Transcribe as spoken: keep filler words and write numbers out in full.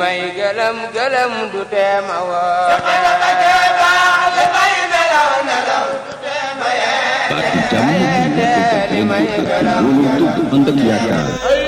may gëlëm gëlëm du teema woo baatu jàmm li may gëlëm